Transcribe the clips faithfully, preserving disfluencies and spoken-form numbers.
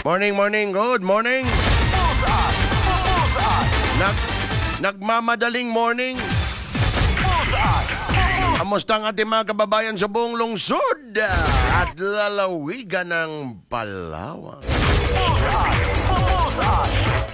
Morning, morning, good morning. Bullseye! Bullseye! Nag, nagmamadaling morning. Bullseye! Kamusta ang ating mga kababayan sa buong lungsod at lalawigan ng Palawan? Bullseye! Bullseye!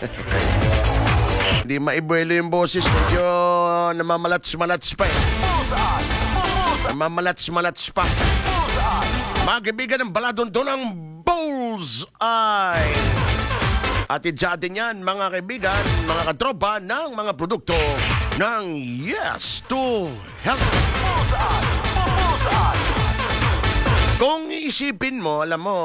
Hindi maibuelo yung boses, medyo namamalats-malats pa eh. Bullseye! Bullseye! Namamalats-malats pa. Bullseye! Mga kaibigan ng baladon-don ng Bullseye. Atid sa atin yan, mga kaibigan, mga katropa ng mga produkto ng Yes to Health. Bullseye! Bullseye! Kung iisipin mo, alam mo,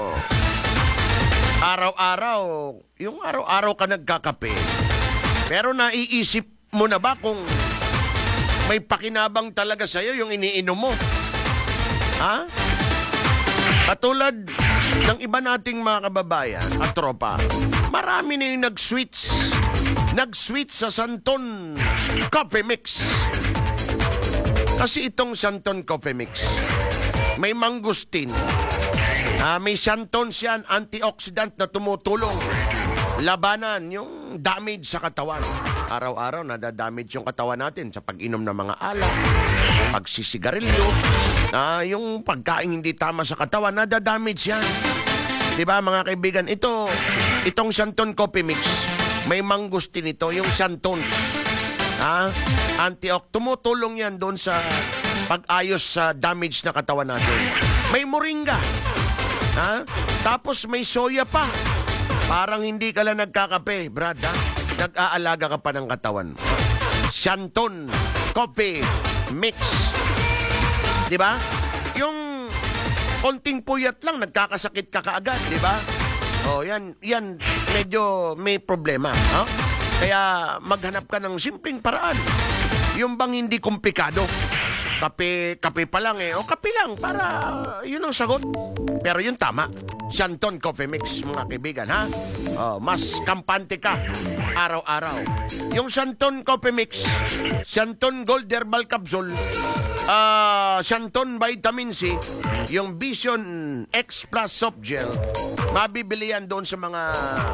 araw-araw, yung araw-araw ka nagkakape, pero naiisip mo na ba kung may pakinabang talaga sa'yo yung iniinom mo? Ha? Katulad ng iba nating mga kababayan at tropa, marami na yung nag-switch. Nag-switch sa Santon Coffee Mix. Kasi itong Santon Coffee Mix, may mangustin. Ah, may Santons yan, antioxidant na tumutulong labanan yung damage sa katawan. Araw-araw nadadamage yung katawan natin sa pag-inom ng mga alak, pagsisigarilyo, ah, yung pagkain hindi tama sa katawan, nadadamage yan. Diba mga kaibigan? Ito, itong Santon Coffee Mix, may mangustin ito, yung Santons. Ah, antiox, tumutulong yan doon sa pag-ayos sa damage na katawan natin. May moringa. Ha? Tapos may soya pa. Parang hindi ka lang nagkakape, Brad, ha? Nag-aalaga ka pa ng katawan. Santon Coffee Mix. Di ba? Yung konting puyat lang, nagkakasakit ka kaagad, di ba? O, yan, yan, medyo may problema, ha? Kaya maghanap ka ng simpleng paraan. Yung bang hindi komplikado. Kape, kape pa lang eh. O kape lang para yun ang sagot. Pero yung tama, Santon Coffee Mix, mga kaibigan, ha? Oh, mas kampante ka araw-araw. Yung Santon Coffee Mix, Santon Gold Herbal Capsule, uh, Santon Vitamin C, yung Vision X Plus Soft Gel, mabibili yan doon sa mga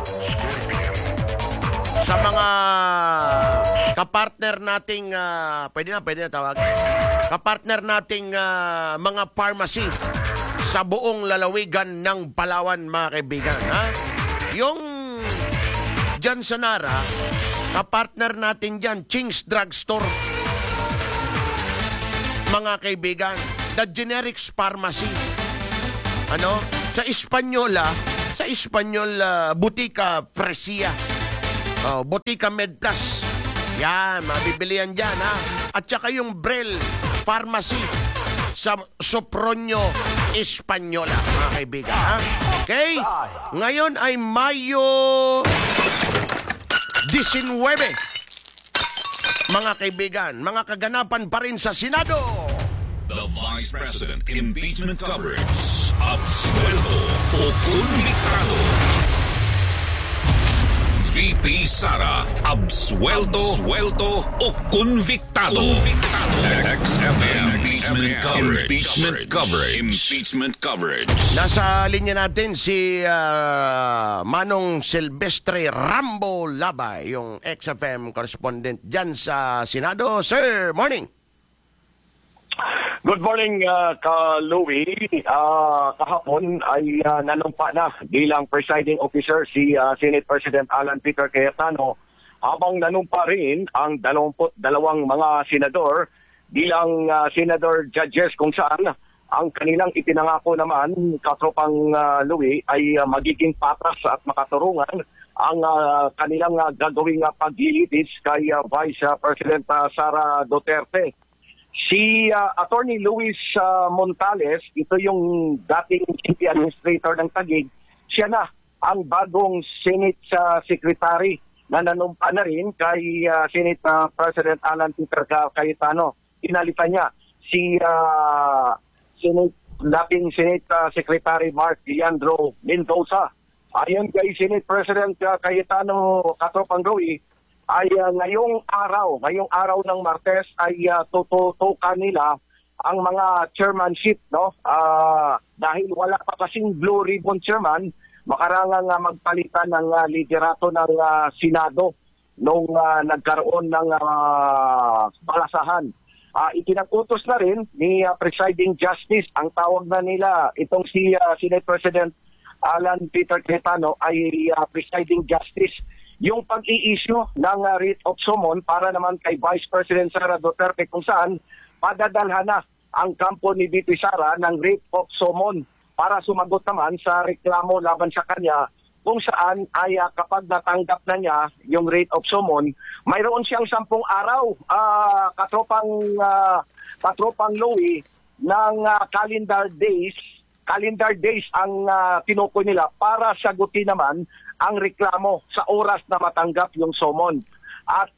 sa mga kapartner nating uh, pwede na, pwede na tawag kapartner nating uh, mga pharmacy sa buong lalawigan ng Palawan, mga kaibigan, ha? Yung dyan sa Nara, kapartner natin dyan, Ching's Drugstore, mga kaibigan, The Generics Pharmacy. Ano? Sa Espanyola, sa Espanyol, uh, Butika Fresia. Oh, Butika Med Plus. Yan, mabibili yan dyan, ha? At saka yung Brel Pharmacy sa Sopronio, Espanyola, mga kaibigan, ha? Okay? Ngayon ay Mayo nineteen. Mga kaibigan, mga kaganapan pa rin sa Senado. The Vice President Impeachment Coverage. Absuelto o convictado. V P Sara, absuelto, absuelto o convictado. Convictado. X F M impeachment coverage. Impeachment coverage. Impeachment coverage. Nasa linya natin si uh, Manong Silvestre Rambo Labay, yung X F M correspondent dyan sa Senado. Sir, morning. Good morning, uh, ka Louie. Uh, kahapon ay uh, nanumpa na bilang presiding officer si uh, Senate President Alan Peter Cayetano, habang nanumpa rin ang dalawampu't dalawang mga senador bilang uh, senador judges, kung saan ang kanilang itinangako naman, katropang uh, Louie, ay uh, magiging patas at makaturungan ang uh, kanilang uh, gagawing uh, paglilitis kay uh, Vice uh, President uh, Sara Duterte. Si uh, Attorney Luis uh, Montales, ito yung dating City Administrator ng Taguig, siya na ang bagong Senate uh, Secretary na nanumpa na rin kay uh, Senate uh, President Alan Peter Cayetano. Inalitan niya si uh, Senate, dating Senate uh, Secretary Mark Leandro Mendoza. Ayon kay Senate President uh, Cayetano, katropang Roy, ay uh, ngayong araw, ngayong araw ng Martes ay uh, tututukan nila ang mga chairmanship, no? Uh, dahil wala pa kasing Blue Ribbon Chairman, makarangang uh, magpalitan ng uh, liderato ng uh, Senado nung uh, nagkaroon ng uh, balasahan. Uh, itinag-utos na rin ni uh, Presiding Justice, ang tawag na nila, itong si uh, Senate President Alan Peter Cayetano ay uh, Presiding Justice, yung pag-i-issue ng uh, writ of summon para naman kay Vice President Sara Duterte kung saan padadalhan na ang kampo ni V P Sara ng writ of summon para sumagot naman sa reklamo laban sa kanya kung saan ay uh, kapag natanggap na niya yung writ of summon, mayroon siyang sampung araw, uh, katropang, uh, katropang Louie, ng uh, calendar days, calendar days ang uh, tinukoy nila para sagutin naman ang reklamo sa oras na matanggap yung summon. At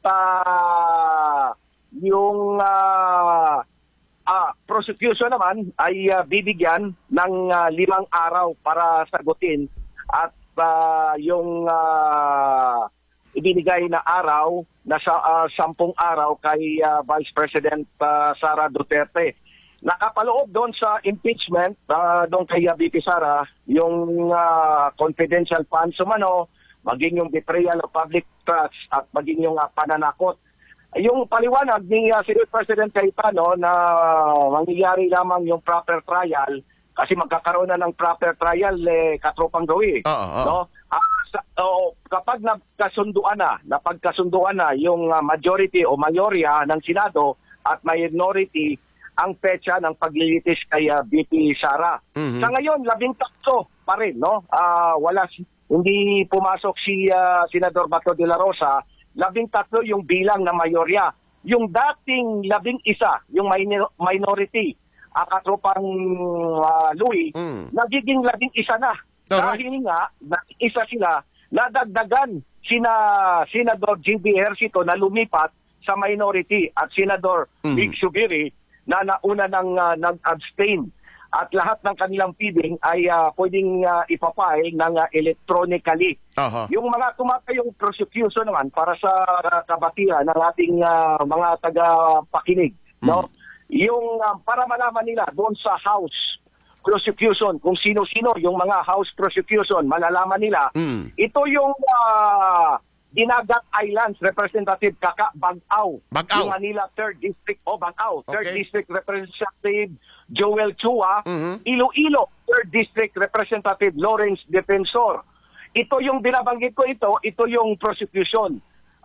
uh, yung uh, uh, prosecution naman ay uh, bibigyan ng uh, limang araw para sagutin at uh, yung uh, ibinigay na araw na sa uh, sampung araw kay uh, Vice President uh, Sara Duterte. Nakapaloob doon sa impeachment, uh, doon kay uh, V P Sara, yung uh, confidential funds umano, maging yung betrayal of public trust at maging yung uh, pananakot. Yung paliwanag ni uh, Senate President Cayetano na mangyayari lamang yung proper trial kasi magkakaroon na ng proper trial eh, katropang gawi. Oo, oo. No? Uh, sa, uh, kapag nagkasunduan na, napagkasunduan na yung uh, majority o mayorya ng Senado at minority ang petsa ng paglilitis kay uh, V P Sara. Mm-hmm. Sa ngayon, labing tatlo pa rin, no? Uh, wala, hindi pumasok si uh, Senador Bato de la Rosa. Labing tatlo yung bilang na mayorya. Yung dating labing isa, yung minor- minority, uh, katropang uh, Louie, mm. nagiging labing isa na. Alright. Dahil nga, labing isa sila, nadagdagan sina Senador G B Ejercito na lumipat sa minority at Senador mm. Vic Subiri na nauna ng uh, nag-abstain. At lahat ng kanilang bidding ay uh, pwedeng uh, ipapile ng uh, electronically. Aha. Yung mga tumatayong prosecution naman para sa uh, kabatihan ng ating uh, mga taga-pakinig, mm. no? Yung uh, para malaman nila doon sa House prosecution, kung sino-sino yung mga House prosecution, malalaman nila, mm. ito yung uh, Dinagat Islands Representative Kaka Bag-aw. Bag-aw. Yung Manila third District o Bag-aw. third Okay. District Representative Joel Chua. Mhm. Iloilo third District Representative Lawrence Defensor. Ito yung binabanggit ko ito, ito yung prosecution.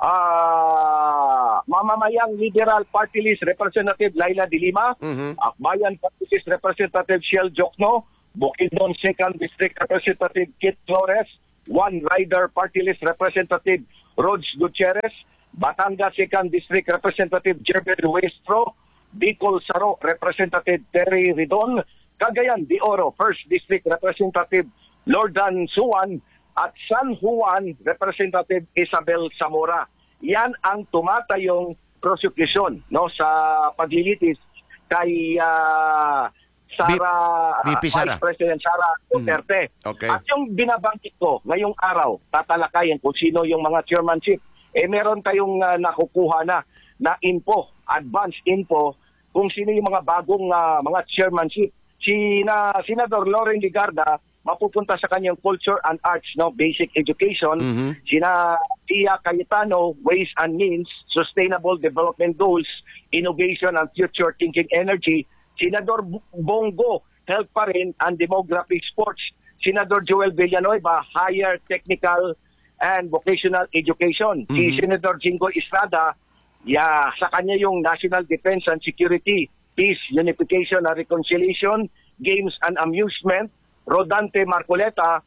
Ah, mamamayang Liberal Party List Representative Laila de Lima, Mhm. Akbayan Party List Representative Shell Jokno, Bukidnon second District Representative Kit Flores, One Rider Party List Representative Rods Gutierrez, Batangas second District Representative Jervin Westro, Bicol Saro Representative Terry Ridon, Cagayan de Oro first District Representative Lordan Suwan, at San Juan Representative Isabel Zamora. Yan ang tumatayong prosecution, no, sa paglilitis kay uh, Sara, V P Sara. Vice President Sara Duterte. Mm. Okay. At yung binabanggit ko ngayong araw, tatalakayin kung sino yung mga chairmanship. Eh meron tayong uh, nakukuha na na info, advance info kung sino yung mga bagong uh, mga chairmanship. Si na Senador Loren Ligarda mapupunta sa kanyang Culture and Arts, no, Basic Education. Mhm. Sina Tia Cayetano, Ways and Means, Sustainable Development Goals, Innovation and Future Thinking Energy. Senador Bongo, Health pa rin and Demographic Sports. Senador Joel Villanueva, Higher Technical and Vocational Education. Mm-hmm. Si Senador Jingo Estrada, yeah, sa kanya yung National Defense and Security, Peace, Unification and Reconciliation, Games and Amusement. Rodante Marcoleta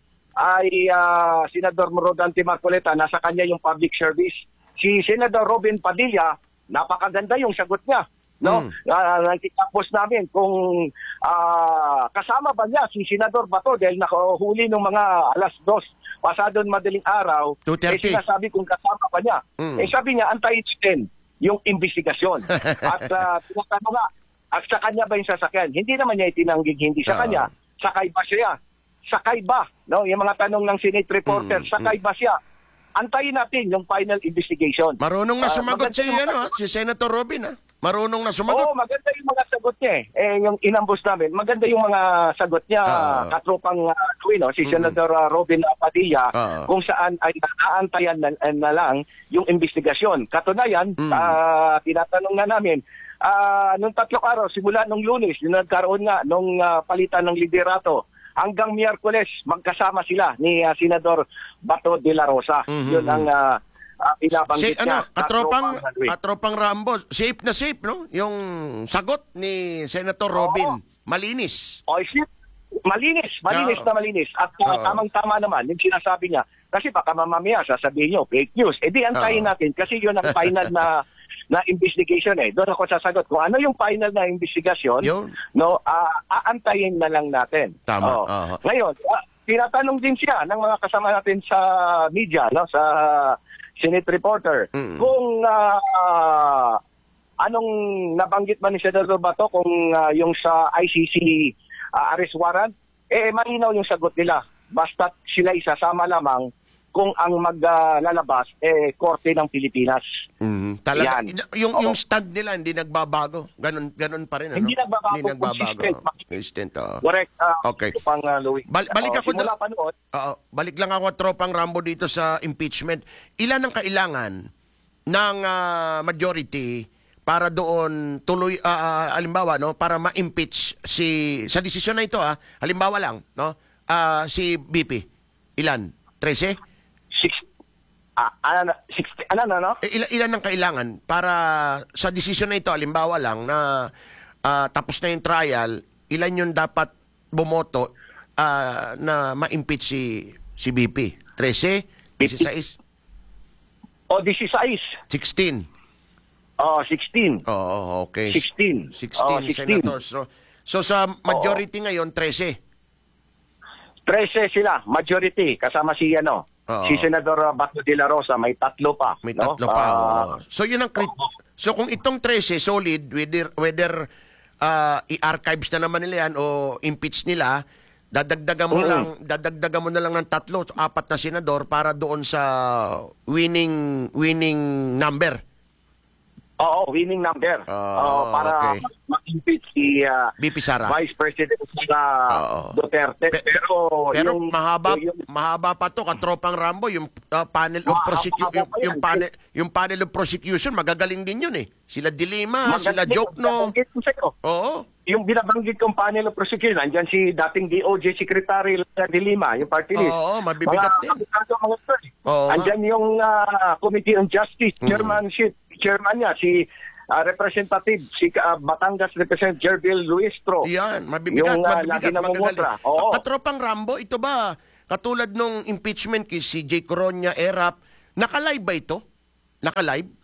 ay uh, Senador Rodante Marcoleta, nasa kanya yung Public Service. Si Senador Robin Padilla, napakaganda yung sagot niya. No, mm. uh, nakikapos namin kung uh, kasama ba niya si Senador Bato dahil nakahuli ng mga alas dos pasado madaling araw. two thirty. Eh sinasabi kung kasama ba niya. Mm. Eh sabi niya antayin din yung investigasyon. At uh, tinatanong nga, at sa kanya ba yung sasakyan? Hindi naman niya itinangging hindi sa Uh. kanya. Sakay ba siya? Sakay ba? No, yung mga tanong ng Senate reporter, Mm. sakay ba siya? Antayin natin yung final investigation. Marunong na Ah, sumagot maganda si, yung- ano, ha? Si Senator Robin. Ha? Marunong na Oo, sumagot. maganda yung mga sagot niya eh. Eh, yung inambos namin, maganda yung mga sagot niya, Ah. katropang uh, no? si Senator uh, Robin Padilla, Ah. kung saan ay aantayan na, na lang yung investigasyon. Katunayan, Mm. ah, tinatanong na namin, ah, nung tatlong araw, simula nung Lunes, yung nagkaroon nga nung ah, palitan ng liderato, hanggang Miyerkules, magkasama sila ni ah, Senador Bato de la Rosa. Mhm. Yun ang uh, uh, Si, pinabanggit ano, niya. katropang, ano eh. katropang Rambo, safe na safe, no? Yung sagot ni Senator Robin, malinis. O isip, malinis, malinis Oo. na malinis. At uh, Oo. tamang-tama naman yung sinasabi niya. Kasi baka mamamaya sasabihin niyo, fake news. E di antayin Oo. natin kasi yun ang final na na investigation eh. Doon ako sasagot. Kung ano yung final na investigation, Yun. no, ah, aantayin na lang natin. Tama. Oo. Oo. Ngayon, ah, tinatanong din siya ng mga kasama natin sa media, no, sa Senate reporter, Mm. kung ah, anong nabanggit man ni Senator Bato kung ah, yung sa I C C ah, arrest warrant, eh malinaw yung sagot nila. Basta sila isasama lamang kung ang maglalabas eh korte ng Pilipinas. Mhm. Talaga, Yan. yung, Oo. yung stand nila hindi nagbabago. Ganon, ganon pa rin, ano? Hindi nagbabago, Hindi nagbabago. consistent. Consistent, oo. Correct. ah, Okay. ito pang ah, Louis. Bal- balik Oo, ako simula doon. pa noon, Oo, balik lang ako at tropang Rambo dito sa impeachment. Ilan ang kailangan ng ah, majority para doon tuloy ah, ah, halimbawa no para ma-impeach si sa desisyon na ito ah halimbawa lang no ah, si B P ilan thirteen six, ah, ano, na- sixty, ano, ano, no? eh, ilan, ilan ang kailangan para sa desisyon na ito halimbawa lang na ah, tapos na yung trial ilan yung dapat bumoto ah, na ma-impeach si si B P thirteen sixteen O, sixteen. sixteen. Oh, sixteen. Oo, okay. sixteen. sixteen Oh, sixteen. senators. So, so sa majority ngayon, thirteen. trese sila, majority, kasama si, ano, Oo. si Senador Bato de la Rosa, may tatlo pa. May no? tatlo pa. Ah, oo. So yun ang crit- So kung itong thirteen solid, whether, whether ah, i-archives na naman nila yan o impeach nila, dadagdagan mo Mm. lang, dadagdagan mo na lang ng tatlo, apat na senador para doon sa winning winning number. Oo, winning number. Ah, Oo, para okay. ma-impeach si ah, B P Sara. Vice President Sara Oo. Duterte. Pe- pero Pero yung, mahaba yung, mahaba pa to katropang Rambo yung uh, panel of Mahaba prosecution pa yung, yan. yung panel yung panel of prosecution magagaling din yun eh. Sila Dilima, Maganda- sila Jokno. Binabanggit ko sa'yo. Oo. Yung binabanggit kong panel of prosecution, andyan si dating D O J Secretary de Lima, yung party list. Oo, mabibigat mga, din. abogado, mga sir. Oo nga. Andyan yung ah, Committee on Justice, Mm. chairmanship, chairman niya, si ah, Representative, si ah, Batangas Representative Jervil Luistro. Yan, mabibigat, Yung, ah, lagi mabibigat, namumotra. magagaling. Oo. Katropang Rambo, ito ba katulad nung impeachment kay si Jay Coronia, Erap, naka-live ba ito? Naka-live?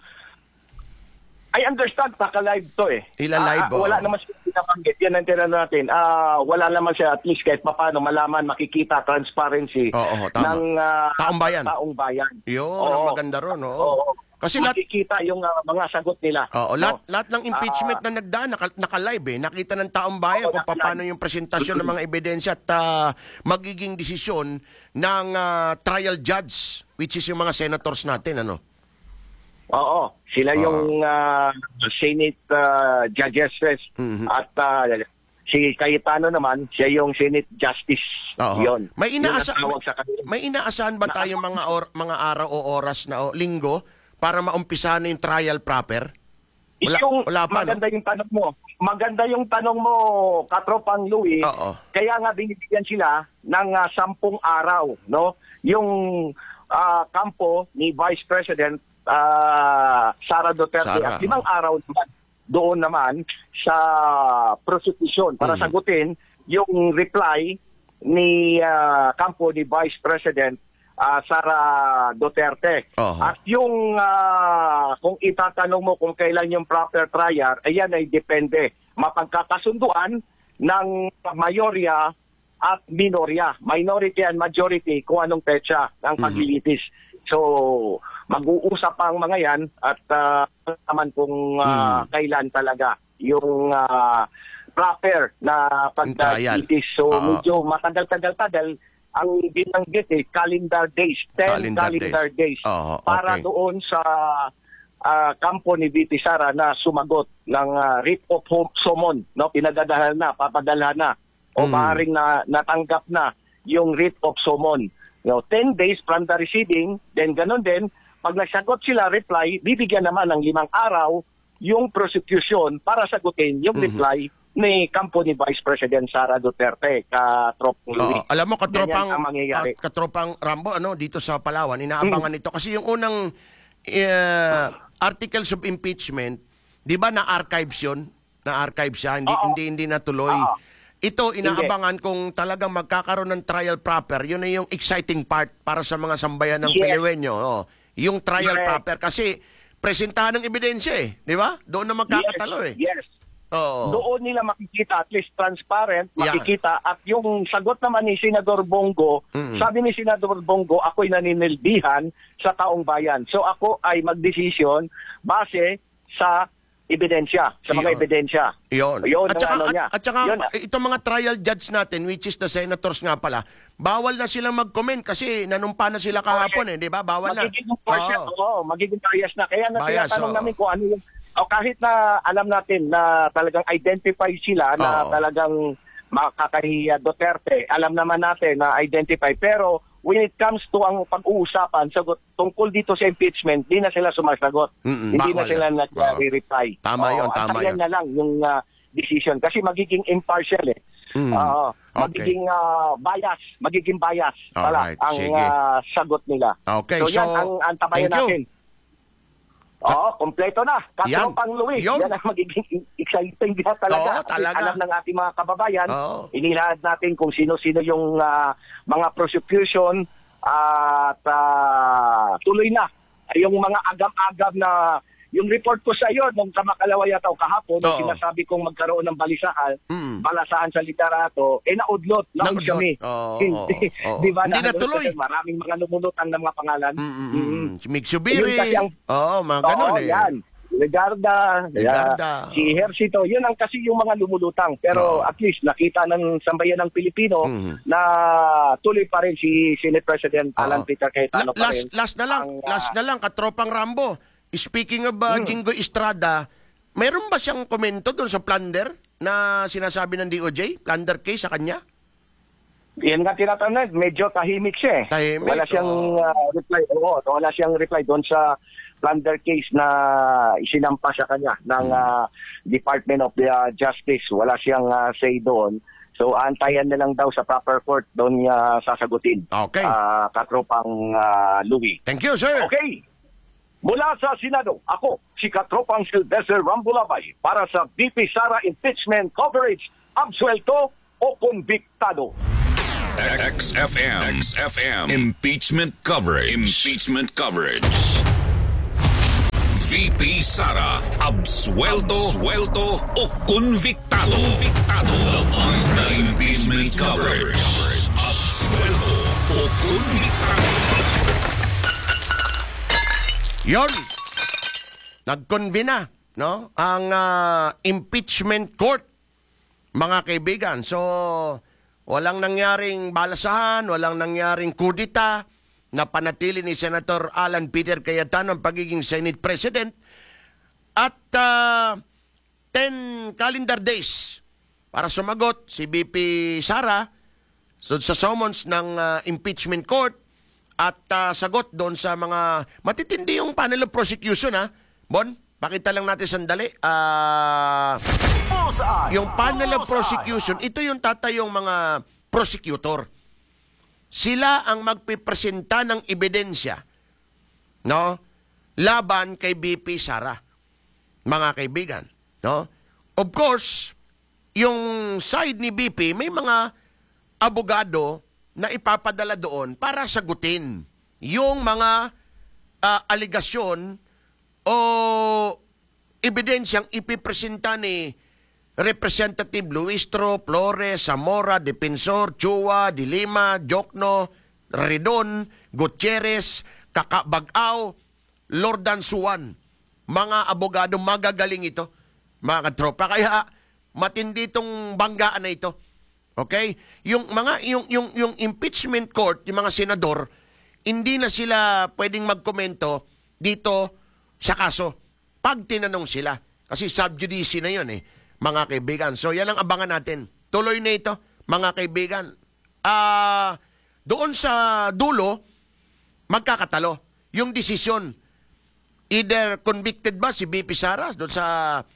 I understand, naka-live to eh. Ila-live, Ah, oo. wala naman siya pinabanggit. Yan ang tinanong natin. Ah, wala naman siya at least kahit paano malaman, makikita, transparency Oo, tama. ng ah, Taong bayan. Taong bayan. Yun, Oo. ang maganda ron. Oo. Oo. Kasi lahat, makikita yung ah, mga sagot nila. Oo, No? lahat, lahat ng impeachment Ah, na nagdaan, naka, naka-live eh. Nakita ng taong bayan Oo, kung naka-live. paano yung presentasyon ng mga ebidensya at ah, magiging desisyon ng ah, trial judge, which is yung mga senators natin, ano? Oo, sila Oo. yung ah, Senate ah, judges Mhm. at ah, si Cayetano naman, siya yung Senate Justice. Oo. Yun. May Yun ang inaasa tawag may, sa kanila. may inaasahan ba tayong mga or, mga araw o oras na o linggo para maumpisahan na yung trial proper? Wala- yung, wala pa, no? maganda yung tanong mo. Maganda yung tanong mo, Katropang Louie. Oo. Kaya nga binibigyan sila ng ah, sampung araw, no? Yung ah, kampo ni Vice President ah, Sara Duterte Sara, at limang araw naman doon naman sa prosecution para Mhm. sagutin yung reply ni ah, kampo ni Vice President ah, Sara Duterte. Oho. At yung ah, kung itatanong mo kung kailan yung proper trial, ayan ay depende. Mapagkakasunduan ng mayorya at minorya. Minority and majority kung anong petsa ng paglilitis. So, mag-uusap ang mga yan at ah, naman kung ah, kailan talaga yung ah, proper na paglilitis. So, Oo. medyo matagal-tagal-tagal ang binanggit eh, calendar days, ten Calendar calendar, days. days, Oo, para okay. doon sa ah, kampo ni V P Sara na sumagot ng uh, writ of home summon, no? Pinadadala na, papadala na o Mm. maaaring na natanggap na yung writ of summon. You know, ten days from the receiving, then ganun din, pag nagsagot sila reply, bibigyan naman ng limang araw yung prosecution para sagutin yung Mhm. reply ni kampo ni Vice President Sara Duterte, Katropang Louie. Oo, alam mo, katropang, Ganyan ang mangyayari. kat- katropang Rambo, ano, dito sa Palawan, inaabangan ito. Kasi yung unang eh, articles of impeachment, di ba na-archives yun? Na-archive siya, hindi, Oo. hindi, hindi natuloy. Oo. Ito, inaabangan kung talagang magkakaroon ng trial proper. Yun na yung exciting part para sa mga sambayan ng Yes. Piliwenyo. Oh. Yung trial Correct. proper. Kasi presentahan ng ebidensya eh. Di ba? Doon na magkakatalo eh. Yes. Oo. Doon nila makikita, at least transparent, Yeah. makikita. At yung sagot naman ni Senador Bongo, Mm-mm. sabi ni Senador Bongo, ako'y naninilbihan sa taong bayan. So ako ay magdesisyon base sa ebidensya, sa mga Yun. ebidensya. Yun. Yun At ang saka, ano at, niya. at saka Yun. itong mga trial judge natin, which is the senators nga pala, bawal na silang mag-comment kasi nanumpa na sila kahapon eh, di ba? Bawal na. Magiging partial, Oo. oo, magiging bias na. Kaya na Bias, tinatanong oo. namin kung ano yung, o kahit na alam natin na talagang identify sila na Oo. talagang makakahiya Duterte, alam naman natin na identify. Pero when it comes to ang pag-uusapan sagot, tungkol dito sa impeachment, di na sila sumasagot. Mm-mm, Hindi na bawal sila na. nag-reply. Tama yun, at tama ayan yun. na lang yung ah, decision. Kasi magiging impartial eh. Mm. Oo. Okay. Magiging ah, bias. Magiging bias pala Alright, ang sige. ah, sagot nila. Okay, so, yan so, ang antabayan thank you. natin. Oo, kompleto na. Yan. Katropang Louie. Yun. Yan ang magiging exciting na talaga. Oo, talaga. Alam ng ating mga kababayan, Oo. inilahad natin kung sino-sino yung ah, mga prosecution at ah, tuloy na yung mga agam-agam na yung report ko sa iyo nung kamakalawa yata o kahapon, nung Oo. sinasabi kong magkaroon ng balisahan, Mm. balasahan sa literato, eh naudlot, Naudlot. naudlot kami. Oo, Hindi, oo, oo. di ba? Hindi Naudlot natuloy. kasi Maraming mga lumulutang ng mga pangalan. Mm-mm. Si Migsubiri. Yun kasi ang- Oo, mga ganun Oo, eh. yan. Legarda, Legarda. yeah, si Hercito, yun ang kasi yung mga lumulutang. Pero Oo. at least nakita ng sambayan ng Pilipino Mhm. na tuloy pa rin si Senate President Alan Oo. Peter Cayetano La- pa last, rin. last na lang, ang, ah, last na lang, katropang Rambo. Speaking of uh, Hmm. Jingo Estrada, mayroon ba siyang komento doon sa plunder na sinasabi ng D O J? Plunder case sa kanya? Yan nga tinatanong, medyo tahimik siya eh. Tahimik, Wala siyang oo. ah, reply. Oo, wala siyang reply doon sa plunder case na isinampa sa kanya ng ah, Department of the, ah, Justice. Wala siyang ah, say doon. So, antayan na lang daw sa proper court doon niya sasagutin. Okay. Ah, katropang ah, Louie. Thank you, sir. Okay. Mula sa Senado, ako, si Katropang Silvestre Rambulabay para sa B P Sara Impeachment Coverage, absuelto o konbiktado. X F M. X F M. Impeachment coverage. Impeachment coverage. V P Sara, absuelto, absuelto o convictado. Convictado. The voice na impeachment coverage. Absuelto o convictado. Yon. Nag-convene na, no? Ang ah, impeachment court, mga kaibigan. So, walang nangyaring balasahan, walang nangyaring kudita na panatili ni Senator Alan Peter Cayetano ang pagiging Senate President. At ah, ten calendar days para sumagot si B P Sara so, sa summons ng ah, impeachment court at ah, sagot doon sa mga matitindi yung panel of prosecution, ha? Bon, pakita lang natin sandali. Ah... Bullseye! Yung panel of Bullseye! prosecution, ito yung tatayong mga prosecutor. Sila ang magpipresenta ng ebidensya, no? Laban kay B P Sara, mga kaibigan, no? Of course, yung side ni B P, may mga abogado na ipapadala doon para sagutin yung mga ah, aligasyon o ebidensyang ipipresenta ni Representative Luistro, Flores, Zamora, Defensor, Chua, Dilima, Jokno, Redon, Gutierrez, Kakabagaw, Lordan Suwan. Mga abogado magagaling ito, mga katropa. Kaya matindi itong banggaan na ito. Okay? Yung mga yung yung yung impeachment court, yung mga senador, hindi na sila pwedeng magkomento dito sa kaso pag tinanong sila. Kasi sub judice na yun eh, mga kaibigan. So yan ang abangan natin. Tuloy na ito, mga kaibigan. Ah, doon sa dulo, magkakatalo yung desisyon. Either convicted ba si B P Sara doon sa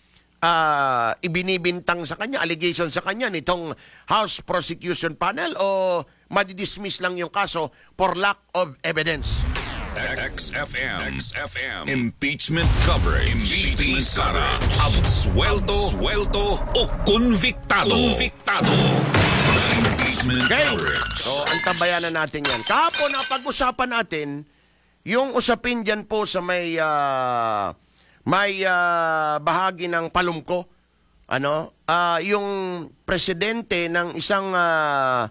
uh, ibinibintang sa kanya, allegation sa kanya nitong House Prosecution Panel, o madidismiss lang yung kaso for lack of evidence. X F M. X F M. Impeachment coverage. Impeachment coverage. Absuelto, suelto o convictado. Convictado. Impeachment Okay. coverage. So, antabayanan natin yan. Kahapon, napag-usapan natin yung usapin dyan po sa may ah, may ah, bahagi ng palumko. Ano? Ah, yung presidente ng isang ah,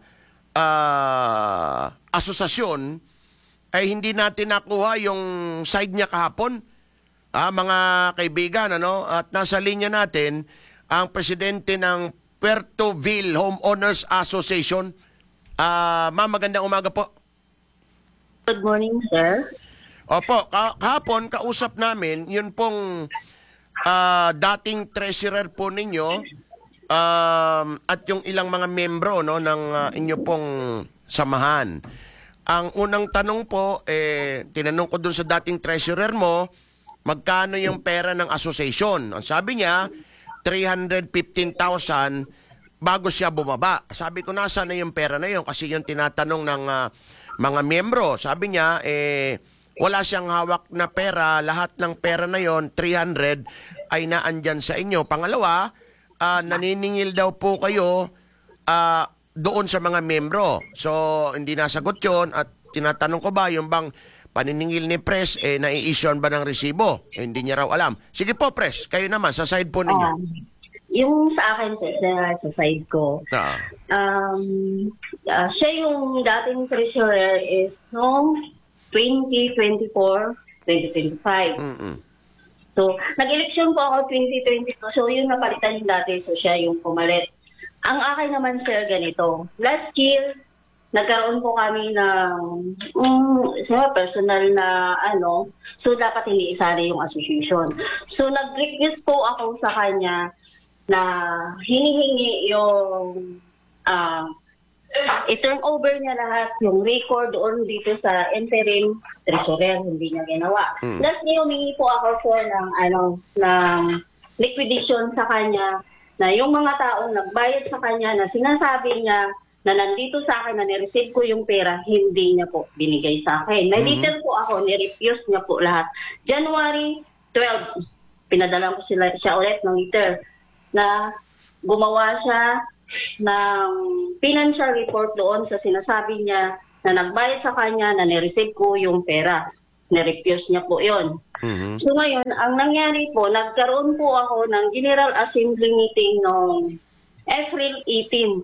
ah, asosasyon ay hindi natin nakuha yung side niya kahapon. Ah, mga kaibigan, ano? At nasa linya natin ang presidente ng Puertoville Homeowners Association. Ah, ma'am, magandang umaga po. Good morning, sir. Opo, ka- kahapon kausap namin yun pong ah, dating treasurer po ninyo, um, at yung ilang mga membro, no, ng ah, inyo pong samahan. Ang unang tanong po, eh, tinanong ko dun sa dating treasurer mo, magkano yung pera ng association? Ang sabi niya, three hundred fifteen thousand bago siya bumaba. Sabi ko, nasa na yung pera na yun? Kasi yung tinatanong ng ah, mga miyembro. Sabi niya, eh, wala siyang hawak na pera. Lahat ng pera na yon, three hundred, ay naandyan sa inyo. Pangalawa, ah, naniningil daw po kayo ah, doon sa mga miyembro. So, hindi nasagot yon. At tinatanong ko ba, yung bang paniningil ni Pres, eh, nai-issuean ba ng resibo? Eh, hindi niya raw alam. Sige po, Pres, kayo naman, sa side po ninyo. Um, yung sa akin, sir, sa, sa side ko, Ah. um, ah, siya yung dating treasurer is noong twenty twenty-four, twenty twenty-five. Mm-mm. So, nag-election po ako twenty twenty-two. So, yung napalitan yung dati. So, siya yung pumalit. Ang akin naman, sir, ganito. Last year, nagkaroon po kami ng um, personal na ano. So, dapat hindi isali yung association. So, nag-request po ako sa kanya na hinihingi yung ah i-turn over niya lahat yung record doon dito sa interim treasurer, hindi niya ginawa. Mm. Last niya, humingi po ako for ng, ano, ng liquidation sa kanya na yung mga taong nagbayad sa kanya na sinasabi niya na nandito sa akin na nireceive ko yung pera, hindi niya po binigay sa akin. May Mhm. letter po ako, nirefuse niya po lahat. January twelfth, pinadala ko sila, siya ulit ng letter na gumawa siya ng financial report doon sa sinasabi niya na nagbayad sa kanya na nireceive ko yung pera. Nirefuse niya po yon. Mhm. So ngayon, ang nangyari po, nagkaroon po ako ng General Assembly meeting noong April eighteenth.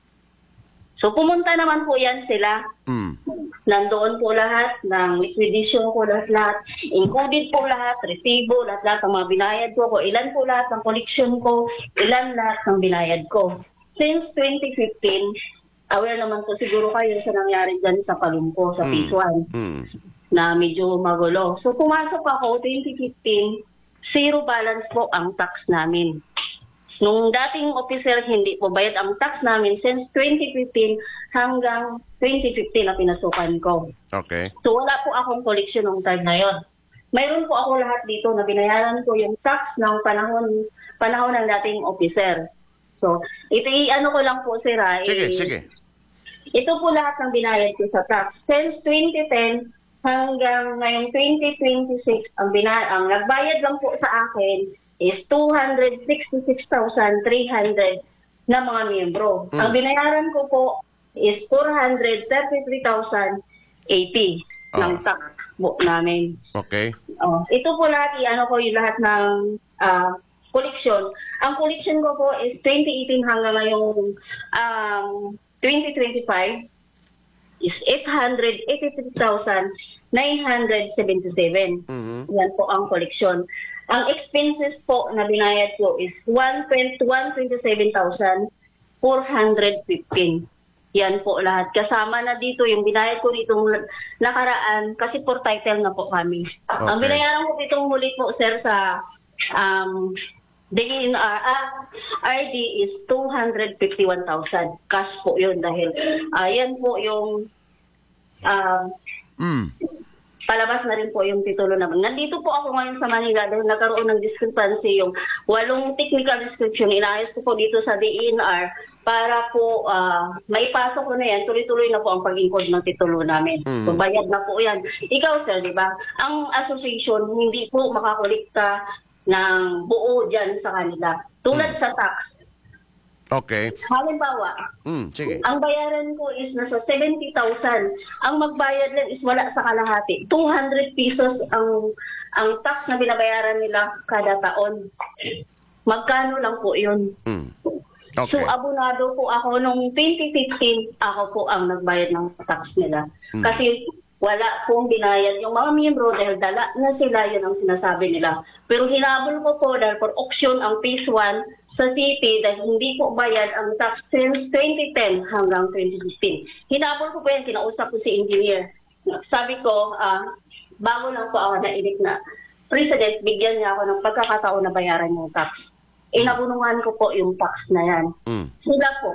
So pumunta naman po yan sila. Mm. Nandoon po lahat ng liquidation ko, lahat-lahat. Included po lahat, resibo, lahat-lahat ng mga binayad ko. Kung ilan po lahat ng collection ko, ilan lahat ng binayad ko. Since twenty fifteen, aware naman po siguro kayo sa nangyari dyan sa Palumpo, sa Phase one, Mm. na medyo magulo. So pumasok ako, twenty fifteen, zero balance po ang tax namin. Nung dating officer, hindi po bayad ang tax namin since twenty fifteen hanggang twenty fifteen na pinasukan ko. Okay. So wala po akong collection ng time na yon. Mayroon po ako lahat dito na binayaran ko yung tax ng panahon panahon ng dating officer. So, ito i-ano ko lang po, sir, ha? Sige, I- sige. Ito po lahat ng binayad ko sa tax. Since twenty ten hanggang ngayong twenty twenty-six, ang, bina- ang nagbayad lang po sa akin is two hundred sixty-six thousand three hundred na mga miyembro. Mm. Ang binayaran ko po is four hundred thirty-three thousand eighty ng Ah. tax po namin. Okay. Oh, ito po lahat, i-ano ko yung lahat ng ah, collection. Ang collection ko po is twenty eighteen hanggang ngayong um, twenty twenty-five is eight hundred eighty-three thousand nine hundred seventy-seven. Mhm. Yan po ang collection. Ang expenses po na binayad ko is one hundred twenty-seven thousand four hundred fifteen. Yan po lahat. Kasama na dito yung binayad ko ditong nakaraan kasi for title na po kami. Okay. Ang binayaran ko itong huli po, sir, sa um, D N R, ah, R D is two hundred fifty-one thousand. Cash po yun dahil uh, yan po yung um, Mm. palabas na rin po yung titulo naman. Nandito po ako ngayon sa Manila dahil nagkaroon ng discrepancy yung walong technical description. Inayos ko po dito sa D N R para po uh, maipasok ko na yan. Tuloy-tuloy na po ang pag-encode ng titulo namin. Mm. So, bayad na po yan. Ikaw, sir, di ba? Ang association hindi po makakolekta ng buo dyan sa kanila. Tulad Mm. sa tax. Okay. Halimbawa, Mm, sige. ang bayaran ko is nasa seventy thousand. Ang magbayad lang is wala sa kalahati. two hundred pesos ang ang tax na binabayaran nila kada taon. Magkano lang po yun? Mm. So, Okay. abonado po ako nung twenty fifteen, ako po ang nagbayad ng tax nila. Mm. Kasi wala pong binayad yung mga miyembro dahil dala na sila, yun ang sinasabi nila. Pero hinabol ko po dahil for auction ang phase one sa city dahil hindi po bayad ang tax since twenty ten hanggang twenty fifteen. Hinabol ko po yan, kinausap ko si engineer. Sabi ko, ah, bago lang po ako nainig na president, bigyan niya ako ng pagkakataon na bayaran yung tax. Inabunungan ko po yung tax na yan. Mm. Sila po,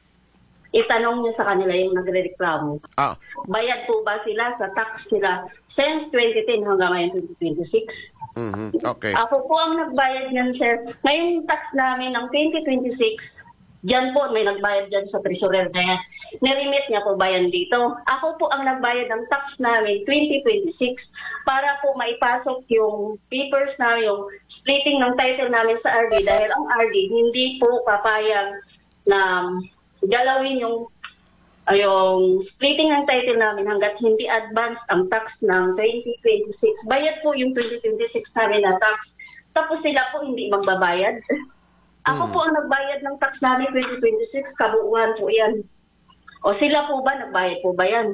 itanong niya sa kanila yung nagre-reklamo. Ah, Bayad po ba sila sa tax nila since twenty ten hanggang ngayon twenty twenty-six? mhm. Okay. Ako po ang nagbayad niyan, sir. Ngayong tax namin ng twenty twenty-six, dyan po may nagbayad dyan sa treasurer na yan. Niremit niya po ba yan dito? Ako po ang nagbayad ng tax namin twenty twenty-six para po maipasok yung papers namin, yung splitting ng title namin sa R D dahil ang R D hindi po papayag na galawin yung ay, yung splitting ng title namin hanggat hindi advance ang tax ng twenty twenty-six. Bayad po yung twenty twenty-six namin na tax. Tapos sila po hindi magbabayad. Ako Hmm. po ang nagbayad ng tax namin twenty twenty-six, kabuuan po yan. O sila po ba, nagbayad po ba yan?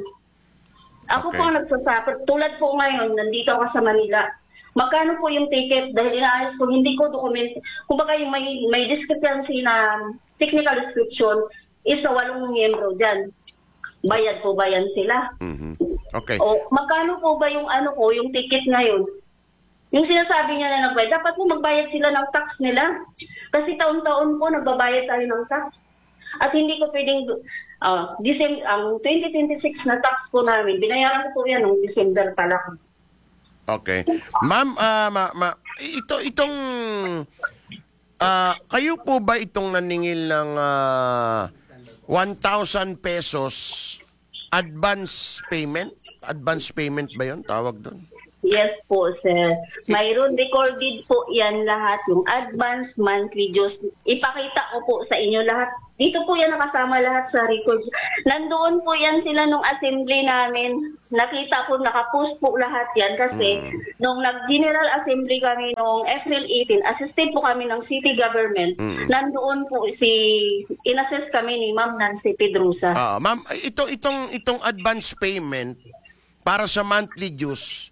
Ako Okay. po ang nagsasuffer. Tulad po ngayon, nandito ako sa Manila. Magkano po yung ticket? Dahil inaayos ko, hindi ko document. Kumbaga yung may, may discrepancy na technical description is sa walong miyembro dyan. Bayad po ba yan sila? Mhm. Okay. O magkano po ba yung ano ko, yung ticket ngayon? Yung sinasabi niya na nagbayad, dapat po magbayad sila ng tax nila. Kasi taon-taon po nagbabayad tayo ng tax. At hindi ko pwedeng, uh, December, ang twenty twenty-six na tax po namin, binayaran ko po yan noong December pa lang. Okay. Ma'am, ah, ma, ma, ito itong ah, kayo po ba itong naningil ng ah, one thousand pesos advance payment? Advance payment ba 'yon? Tawag doon. Yes po, sir. Mayroon recorded po yan lahat, yung advance monthly dues. Ipakita ko po sa inyo lahat. Dito po yan nakasama lahat sa records. Nandoon po yan sila nung assembly namin. Nakita po, nakapost po lahat yan kasi Mm. nung nag-general assembly kami noong April eighteen, assisted po kami ng city government. Mm. Nandoon po si, inassess kami ni Ma'am Nancy Pedrosa. Ah, ma'am, ito itong itong advance payment para sa monthly dues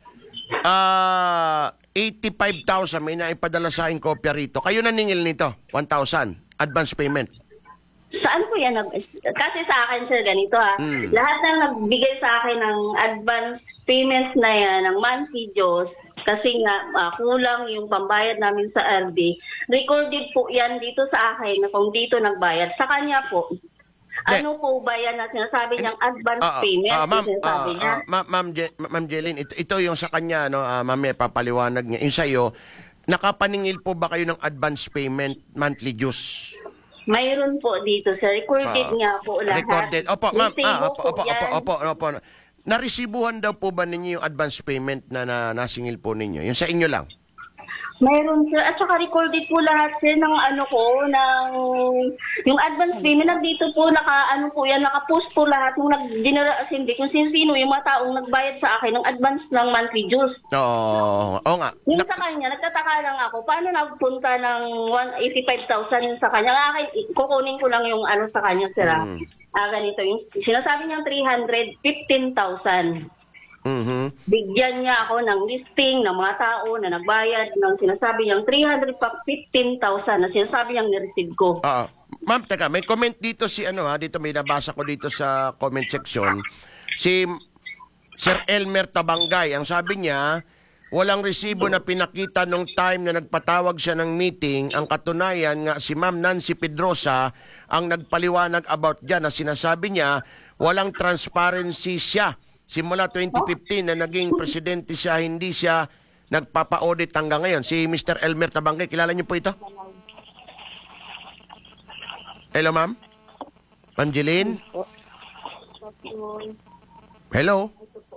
ah eighty-five thousand, may naipadala sa akin kopya rito. Kayo naningil nito, one thousand advance payment. Saan po yan? nag- Kasi sa akin, sir, ganito ha. Mm. Lahat ng nagbigay sa akin ng advance payments na yan, ng monthly dues, kasi nga ah, kulang yung pambayad namin sa R D, recorded po yan dito sa akin na kung dito nagbayad. Sa kanya po, De- ano po ba yan na sinasabi niyang advance Ah, ah, payment? ah, ma'am, yung sinasabi ah, niya? ah, ma- ma'am, Je- ma'am Jeline, ito, ito yung sa kanya, no, ah, ma'am, may papaliwanag niya. Yung sa'yo, nakapaningil po ba kayo ng advance payment monthly dues? Mayroon po dito, sir. Recorded Ah, nga po lahat. Recorded. Opo, ma'am. Resibo Ah, opo, po opo, yan. opo, opo, opo. Naresibuhan daw po ba ninyo yung advance payment na, na nasingil po ninyo? Yung sa inyo lang? Mayroon, sir. At saka recorded po lahat, sir, ng ano ko, ng yung advance payment. Nandito po, naka, ano po yan, nakapost po lahat nung nag-general assembly kung sino-sino yung mga taong nagbayad sa akin ng advance ng monthly dues. Oo. Oo nga. Yung Nak- sa kanya, nagtataka lang ako, paano nagpunta ng one hundred eighty-five thousand sa kanya? Ang akin, kukunin ko lang yung ano sa kanya, sir. ah. Mm. Ah, ganito. Yung, sinasabi niyang three hundred fifteen thousand. Mhm. Bigyan niya ako ng listing ng mga tao na nagbayad ng sinasabi niyang three hundred fifteen thousand na sinasabi niyang nireceive ko. Oo. Ma'am, teka, may comment dito si ano ha, dito may nabasa ko dito sa comment section. Si Sir Elmer Tabangay, ang sabi niya, walang resibo na pinakita nung time na nagpatawag siya ng meeting. Ang katunayan nga si Ma'am Nancy Pedrosa ang nagpaliwanag about dyan na sinasabi niya walang transparency siya. Simula twenty fifteen na naging presidente siya, hindi siya nagpapa-audit hanggang ngayon. Si Mister Elmer Tabangay, kilala niyo po ito? Hello, ma'am? Ma'am Jeline? Hello?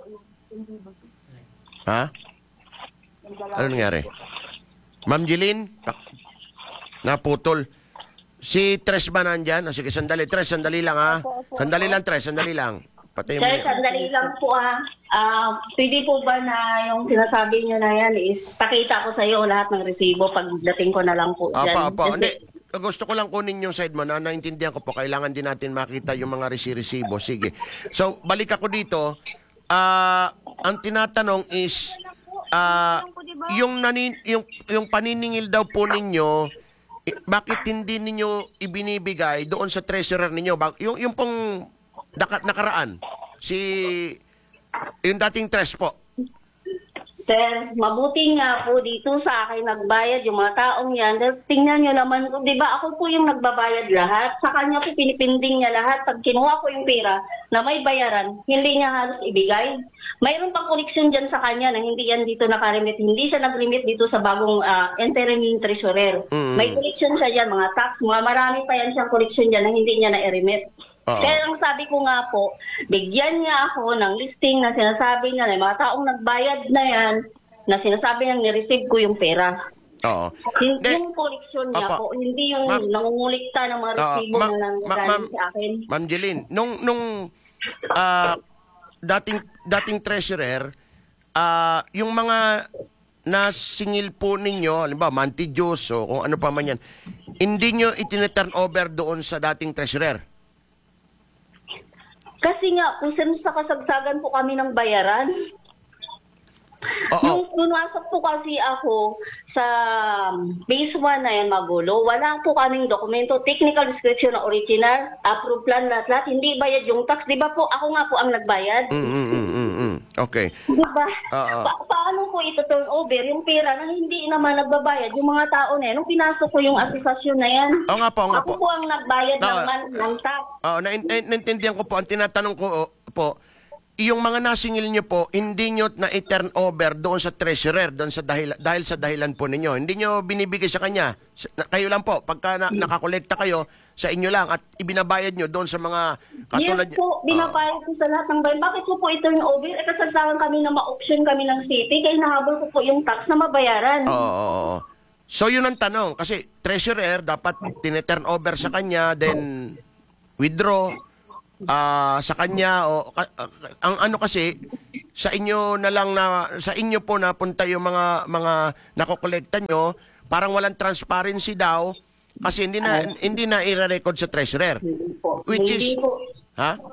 Ha? Ano nangyari? Ma'am Jeline? Pak- Naputol. Si Tres ba nandyan? O, sige, sandali. Tres, sandali lang ha. Sandali lang, Tres, sandali lang. Patay mo Sir, yan. sandali lang po ah. Ah, pwede po ba na yung sinasabi niyo na yan is pakita ko sa iyo lahat ng resibo pagdating ko na lang po dyan. Apa, apa. Kasi- Hindi. Gusto ko lang kunin yung side mo na naintindihan ko po. Kailangan din natin makita yung mga resi-resibo. Sige. So, balik ako dito. Ah, ang tinatanong is, ah, yung, nanin, yung, yung paniningil daw po ninyo, eh, bakit hindi ninyo ibinibigay doon sa treasurer ninyo? Bak- Yung, yung pong naka- nakaraan, si, yung dating tres po. Sir, mabuti nga po dito sa akin nagbayad yung mga taong yan. Dahil tingnan nyo naman, di ba ako po yung nagbabayad lahat. Sa kanya po pinipinding niya lahat. Pag kinuha ko yung pera na may bayaran, hindi niya halos ibigay. Mayroon pang koleksyon dyan sa kanya na hindi yan dito nakarimit. Hindi siya nagrimit dito sa bagong uh, interim treasurer. Mm. May koleksyon siya dyan, mga tax, mga marami pa yan siyang koleksyon dyan na hindi niya na-remit. Oo. Kaya ang sabi ko nga po, bigyan niya ako ng listing na sinasabi niya na yung mga taong nagbayad na yan, na sinasabi niya ni-receive ko yung pera. Oo. Hindi Hindi. yung koleksyon niya Opo. po, hindi yung Ma'am. nangungulikta ng mga Oo, resibo ma- na nang ma- galing ma'am- sa akin. Ma'am Jeline, nung, nung ah, dating, dating treasurer, ah, yung mga nasingil po ninyo, halimbawa, Mantidios o kung ano pa man yan, hindi nyo itine-turn over doon sa dating treasurer? Kasi nga, kung saan sa kasagsagan po kami ng bayaran, Oo. Nung pumasok po kasi ako sa base one na yan magulo, wala po kaming dokumento, technical description na original, approved plan lahat-lahat, hindi bayad yung tax. Di ba po, ako nga po ang nagbayad? Mm, mm, mm, mm, mm. Okay. Di ba? Oo. Pa- paano po ito turn over yung pera na hindi naman nagbabayad yung mga tao na yan? Nung pinasok ko yung asesasyon na yan, Oo nga po, oo nga ako po. po ang nagbayad Oo. ng, man- ng tax. Oo, na, na, naintindihan ko po. Ang tinatanong ko oh, po, yung mga nasingil nyo po, hindi nyo na i-turn over doon sa treasurer, doon sa dahil, dahil sa dahilan po ninyo. Hindi nyo binibigay sa kanya. Sa- na- Kayo lang po, pagka na, nakakolekta kayo, sa inyo lang at ibinabayad nyo doon sa mga katulad Yes po, binabayad ko sa lahat ng bayan. Bakit po po i-turn over? Eh, kasagsagan kami na ma-auction kami ng city, kaya nahabol ko po yung tax na mabayaran. Oo, oo, oo. So yun ang tanong. Kasi treasurer, dapat tine-turn over sa kanya, then withdraw ah sa kanya. O, ka- ah, ang ano kasi, sa inyo na lang na, sa inyo po napunta yung mga, mga nakokolekta nyo, parang walang transparency daw, kasi hindi na, hindi na i-record sa treasurer. Hindi po. Which Hindi is, po. ha?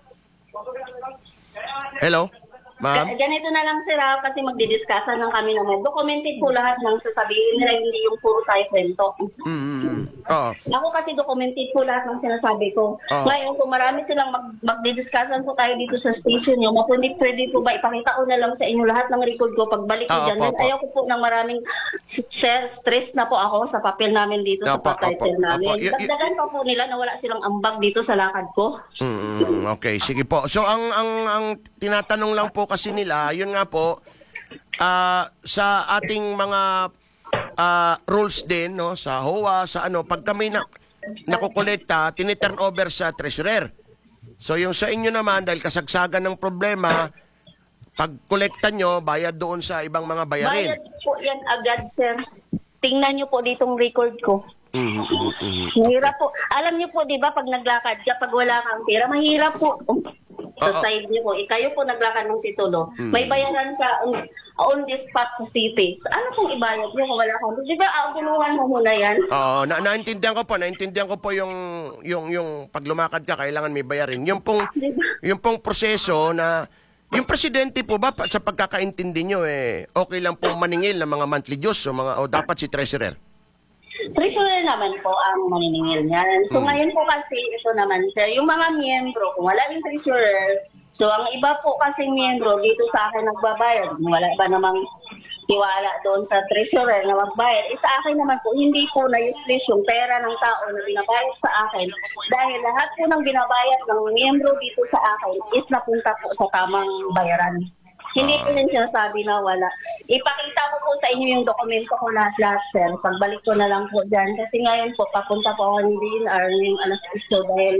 Hello? Ma'am? Ga- Ganito na lang sila kasi magdidiscussa ng kami naman. Documented po lahat ng sasabihin nila, hindi yung puro tayo kwento. Mm, mm, mm. Oo. Ako kasi documented po lahat ng sinasabi ko. Oo. Ngayon, kung marami silang mag magdidiscussan po tayo dito sa station nyo, mapundi pwede po ba ipakita ko na lang sa inyo lahat ng record ko pagbalik ko Oo, dyan. opo, Then, opo. ayaw ko po ng maraming share, stress na po ako sa papel namin dito Opo, sa title opo, namin. opo. Y- y- Dagdagan pa po nila na wala silang ambag dito sa lakad ko. Mm, okay, sige po. So ang ang ang tinatanong lang po kasi nila, yun nga po, ah, sa ating mga ah, rules din, no, sa H O A, sa ano, pag kami na nakokolekta, tiniturn over sa treasurer. So yung sa inyo naman, dahil kasagsagan ng problema, pag kolekta nyo, bayad doon sa ibang mga bayarin. Bayad po yan agad, sir. Tingnan nyo po ditong record ko. Mhm, mhm, mhm. Mahirap po. Alam niyo po, di ba, pag naglakad ka, pag wala kang pera, mahirap po. Sa Oo. side niyo po, eh, kayo po naglakad ng titulo. May bayaran ka on, on the spot sa city. So, ano pong ibayad niyo kung wala kang? Di ba, ah, guluhan mo muna yan? Oo, na naintindihan ko po, naintindihan ko po yung yung yung pag lumakad ka kailangan may bayarin. Yung pong Diba? yung pong proseso na yung presidente po ba pa- sa pagkakaintindi nyo eh okay lang po maningil ng mga monthly dues o mga o dapat si treasurer? treasurer naman po ang maniningil niyan. So ngayon po kasi, ito naman sir, yung mga miyembro, kung wala yung treasurer, so ang iba po kasi miyembro dito sa akin nagbabayad, wala ba namang tiwala doon sa treasurer na magbayad. Eh, sa akin naman po, hindi po na-useless yung pera ng tao na binabayad sa akin dahil lahat po ng binabayad ng miyembro dito sa akin is napunta po sa tamang bayaran. Hindi ko rin sinasabi na wala. Ipakita ko po sa inyo yung dokumento ko lahat-lahat, sir. Pagbalik ko na lang po dyan. Kasi ngayon po, papunta po ako hindi in or yung alas iso dahil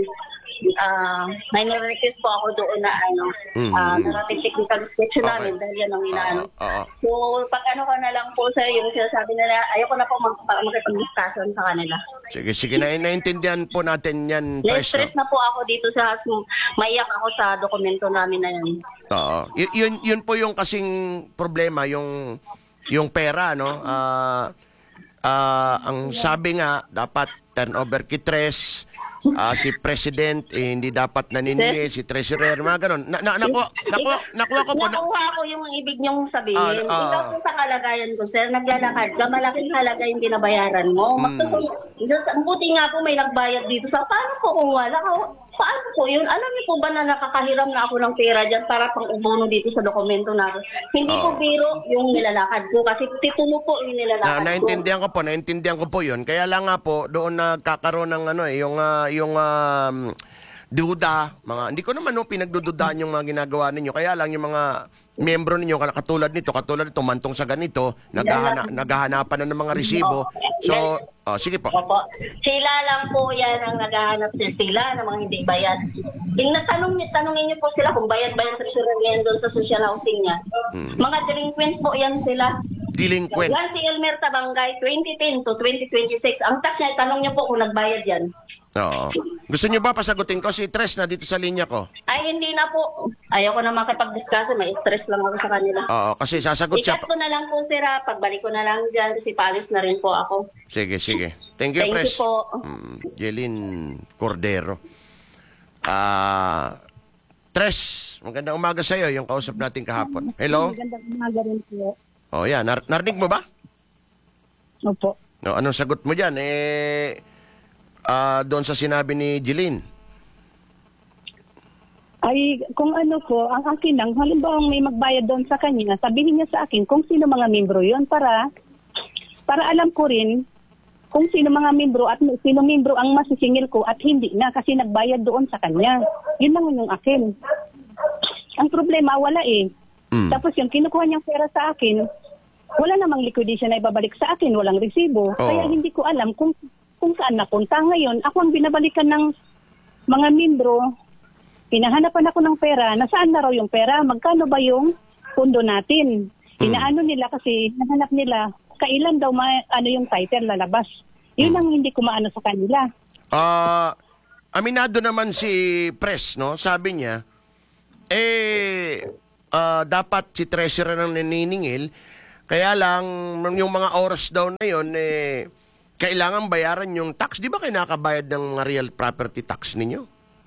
uh, may nire-request po ako doon na ano, Mm. uh, narating technical inspection Okay. namin dahil yan ang inaano. Oo, oo. So, pag ano ko na lang po, sir, yung sinasabi nila, ayoko na po mag- makipag-discussion sa kanila. Sige, sige. Na, naintindihan po natin yan, Pres. Na-stress na po ako dito sa, maiyak ako sa dokumento namin na yan. Oo. Y- yun, yun po yung kasing problema, yung, yung pera, no? Ah, ah, ang sabi nga, dapat turnover kay Tres, ah, si President, eh, hindi dapat naniningil, si Treasurer, mga ganun. Na, na, nakuha, nakuha, nakuha ko po. Na, Nakuha ko yung ibig niyong sabihin. Ah, ah. Ikaw po sa kalagayan ko, sir, naglalakad ka, malaking halaga yung binabayaran mo. Hmm. Mm. Buti nga po may nagbayad dito. Sa paano po kung wala ka? Paano po yun? Alam niyo po ba na nakakahiram na ako ng pera dyan para pang ubono dito sa dokumento natin? Hindi Oo. po biro yung nilalakad ko kasi titulo po yung nilalakad na, ko. naintindihan ko po, naintindihan ko po yun. Kaya lang nga po, doon nagkakaroon ng ano eh, yung, ah, yung um, duda, mga, hindi ko naman no, pinagdududahan yung mga ginagawa ninyo. Kaya lang yung mga miyembro ninyo, katulad nito, katulad nito, mantong sa ganito, naghahana, naghahanapan na ng mga resibo. So, oh, sige po. Opo. Sila lang po yan ang naghahanap sila, sila ng mga hindi bayad. Tingnan, tanong, tanongin niyo po sila kung bayad-bayad sa treasurer ngayon doon sa social housing niya. Hmm. Mga delinquent po yan sila. Delinquent. Yan si Elmer Tabangay, twenty ten to twenty twenty-six. Ang tax niya, tanong niyo po kung nagbayad yan. Oo. Gusto niyo ba pasagutin ko si Tres na dito sa linya ko? Ay, hindi na po. Ayoko na makipag-discuss. May stress lang ako sa kanila. Oo, kasi sasagot siya. Ikat ko na lang po, sir. ha. Pagbalik ko na lang dyan kasi palis na rin po ako. Sige, sige. Thank you, Thank Pres. you po. Mm, Jeline Cordero. Ah, Tres, magandang umaga sa iyo, yung kausap natin kahapon. Hello? Magandang umaga rin po. Oh, yan. Nar- narinig mo ba? Opo. No, anong sagot mo diyan? Eh ah, doon sa sinabi ni Jeline. Ay, kung ano po, ang akin lang, halimbawa may magbayad doon sa kanya, sabihin niya sa akin kung sino mga membro yon para para alam ko rin kung sino mga membro at sino membro ang masisingil ko at hindi na kasi nagbayad doon sa kanya. Yun lang yung akin. Ang problema, wala eh. Mm. Tapos yung kinukuha niyang pera sa akin, wala namang liquidation na ibabalik sa akin, walang resibo. Oo. Kaya hindi ko alam kung kung saan napunta. Ngayon, ako ang binabalikan ng mga membro, pinahanapan ako ng pera, nasaan na raw yung pera, magkano ba yung pundo natin. Inaano nila kasi, nahanap nila, kailan daw ma- ano yung title lalabas. Yun ang hindi ko maano sa kanila. Ah, aminado naman si Pres, no? Sabi niya, eh, ah, dapat si Treasurer ang naniningil, kaya lang, yung mga oras daw na yun, eh, kailangan bayaran yung tax. Di ba kayo nakabayad ng mga real property tax ninyo?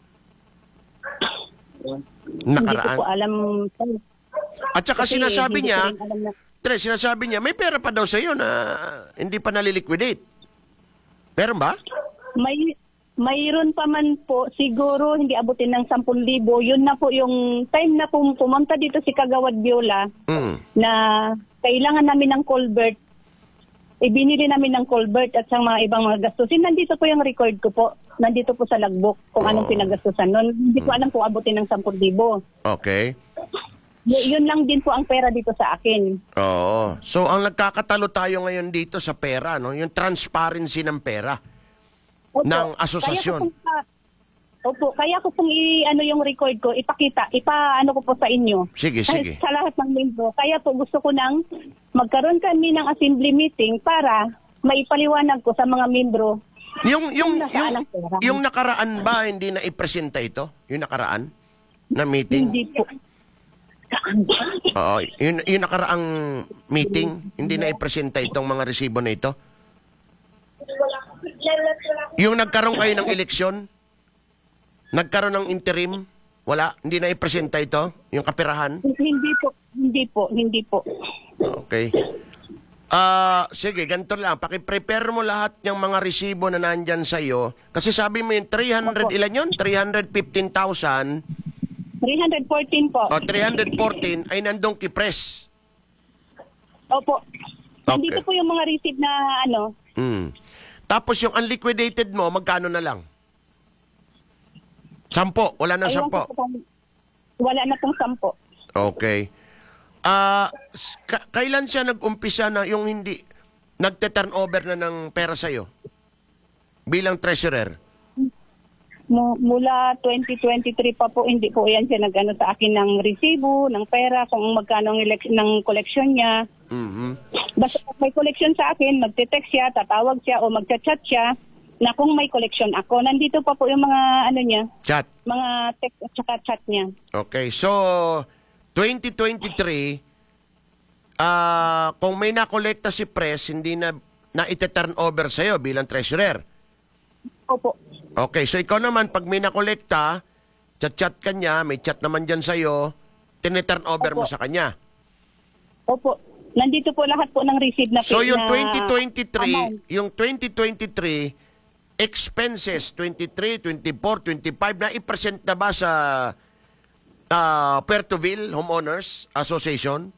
Hindi Nakaraan. ko po alam. At saka Kasi sinasabi hindi ko niya, rin alam na- Tres, sinasabi niya, may pera pa daw sa iyo na hindi pa naliliquidate. Meron ba? May mayroon pa man po, siguro hindi abutin ng sampung libo. Yun na po yung time na pum- pumunta dito si Kagawad Viola Mm. na kailangan namin ng culvert. Ibinili namin ng culvert at sa mga ibang mga gastusin. Nandito po yung record ko po. Nandito po sa logbook kung anong pinagastusan nun. Hindi ko alam kung abutin ng sampung libo. Okay. Y- yun lang din po ang pera dito sa akin. Oo. So, ang nagkakatalo tayo ngayon dito sa pera, no? Yung transparency ng pera. Opo, Ng asosasyon. Kaya ko pong, ah, opo, kaya ko pong i, ano yung record ko, ipakita, ipaano ko po sa inyo. Sige, Kahit sige. Sa lahat ng membro. Kaya po gusto ko nang magkaroon kami ng assembly meeting para maipaliwanag ko sa mga membro. Yung, yung, Kung yung, nasaan ang pera. yung nakaraan ba, hindi na ipresenta ito? Yung nakaraan? Na meeting? Hindi po. Oo. Yung, yung nakaraang meeting, hindi na ipresenta itong mga resibo na ito? Yung nagkaroon kayo ng eleksyon? Nagkaroon ng interim? Wala? Hindi na ipresenta ito? Yung kapirahan? Hindi po, hindi po, hindi po. Okay. Ah, sige, ganito lang. Paki-prepare mo lahat ng mga resibo na nandyan sa'yo. Kasi sabi mo yung three hundred, Opo. ilan yun? three hundred fifteen thousand three hundred fourteen po. o three hundred fourteen ay nandong kipres. Opo. Okay. Nandito po yung mga receipt na ano. Hmm. Tapos yung unliquidated mo, magkano na lang? Sampo. Wala na Aywan sampo. ko po kung- Wala na pong sampo. Okay. Ah, s- ka- kailan siya nag-umpisa na yung hindi nagte-turnover na ng pera sa'yo? Bilang treasurer? Mu- Mula twenty twenty-three pa po, hindi po yan siya nag-ano sa akin ng resibo, ng pera, kung magkano ang elek- ng collection niya. Mhm. Basta kung may collection sa akin, magte-text siya, tatawag siya o magchat-chat siya na kung may collection ako. Nandito pa po yung mga ano niya, Chat. mga text at saka chat niya. Okay. So, twenty twenty-three, ah kung may nakolekta si Pres, hindi na na ite-turn over sa'yo bilang treasurer. Opo. Okay. So, ikaw naman, pag may nakolekta, chat-chat ka niya, may chat naman dyan sa'yo, tine-turn over mo Opo. sa kanya. Opo. Nandito po lahat po ng receipt na So, yung na twenty twenty-three, amount. yung twenty twenty-three, expenses, twenty-three, twenty-four, twenty-five, na i-present na ba sa uh, Puertoville Homeowners Association?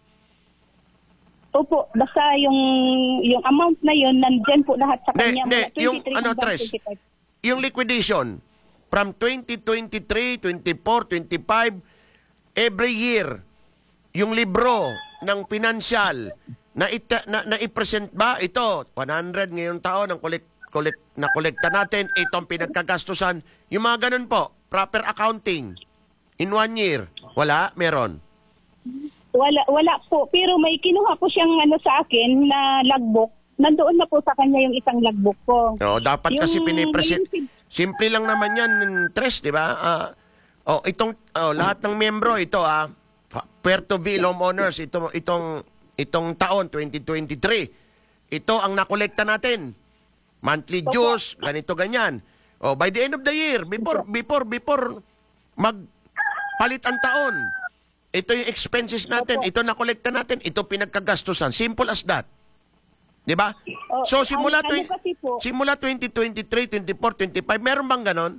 Opo, basta yung yung amount na yun, nandyan po lahat sa Hindi, kanya. hindi. mula Yung, twenty-three ano, hanggang Tres, twenty-five. yung liquidation, from twenty twenty-three, twenty-four, twenty-five, every year, yung libro ng financial, na, ita, na, na i-present ba? Ito, one hundred ngayong taon, ang collect, collect, na kolekta natin, itong pinagkagastusan, yung mga ganun po, proper accounting, in one year, wala? Meron? Wala, wala po. Pero may kinuha po siyang ano sa akin na logbook. Nandoon na po sa kanya yung isang logbook ko. Oo, dapat kasi Yung- pinipresent. yung- Simple lang naman yan, Tres, di ba? Ah, oh, itong, oh, lahat ng membro, ito ah, Puertoville Homeowners, itong, itong, itong taon, twenty twenty-three, ito ang nakolekta natin. Monthly dues, ganito, ganyan. Oh, by the end of the year, before, before, before magpalit ang taon, ito yung expenses natin, ito nakolekta natin, ito pinagkagastusan. Simple as that. Di ba? Oh, So, simula, ano- ano twen- kasi po? simula twenty twenty-three, twenty-four, twenty-five, meron bang ganon?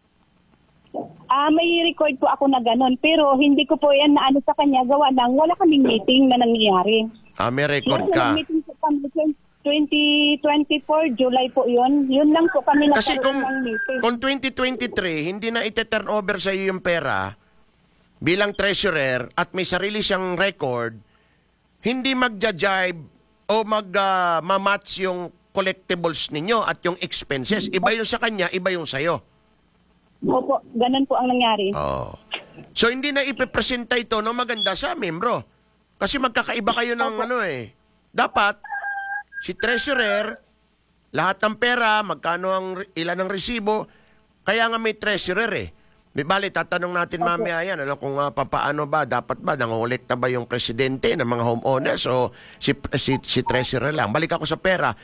Ah, may record po ako na ganun. Pero hindi ko po yan na ano sa kanya. Gawa lang, wala kaming meeting na nangyayari. Ah, may record Yung ka. meeting po kami, twenty twenty-four, July po yun. Yun lang po kami Kasi kung, nagkaroon ng meeting. kung twenty twenty-three, hindi na ite-turn over sa iyo yung pera bilang treasurer at may sarili siyang record, hindi magja-jibe o mag-match yung collectibles ninyo at yung expenses. Iba yung sa kanya, iba yung sa'yo. Opo, ganun po ang nangyari. Oh. So, hindi na ipipresenta ito no maganda sa membro. Kasi magkakaiba kayo ng ano eh. Dapat, si treasurer, lahat ng pera, magkano ang ilan ang resibo, kaya nga may treasurer eh. May bali, tatanong natin mamaya yan, ano, kung uh, papaano ba, dapat ba, nangolekta ba yung presidente ng mga homeowners o si, si, si treasurer lang. Balik ako sa pera.